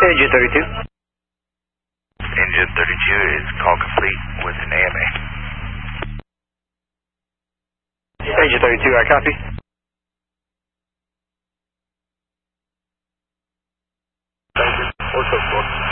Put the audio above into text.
Engine 32. Engine 32 is call complete with an AMA. Engine 32, I copy. Thank you. 474.